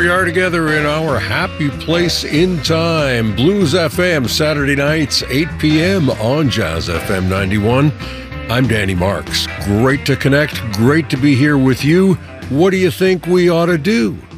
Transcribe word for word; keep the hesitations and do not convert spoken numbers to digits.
we are together in our happy place in time. Blues F M, Saturday nights, eight p.m. on Jazz F M ninety-one. I'm Danny Marks. Great to connect. Great to be here with you. What do you think we ought to do?